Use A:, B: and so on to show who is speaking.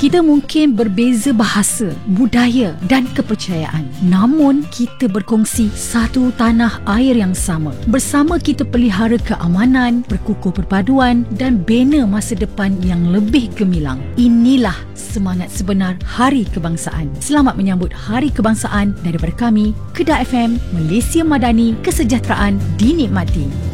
A: Kita mungkin berbeza bahasa, budaya dan kepercayaan, namun kita berkongsi satu tanah air yang sama. Bersama kita pelihara keamanan, berkukuh perpaduan dan bina masa depan yang lebih gemilang. Inilah semangat sebenar Hari Kebangsaan. Selamat menyambut Hari Kebangsaan daripada kami, Kedah FM, Malaysia Madani, kesejahteraan dinikmati.